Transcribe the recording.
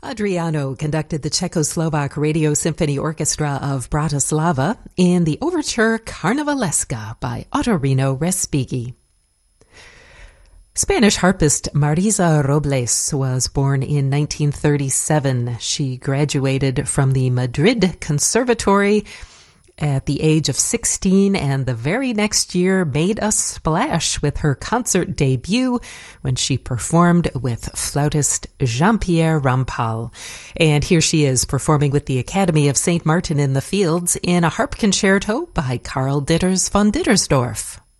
Adriano conducted the Czechoslovak Radio Symphony Orchestra of Bratislava in the overture Carnavaleska by Ottorino Respighi. Spanish harpist Marisa Robles was born in 1937. She graduated from the Madrid Conservatory at the age of 16, and the very next year made a splash with her concert debut when she performed with flautist Jean-Pierre Rampal. And here she is performing with the Academy of St. Martin in the Fields in a harp concerto by Karl Ditters von Dittersdorf.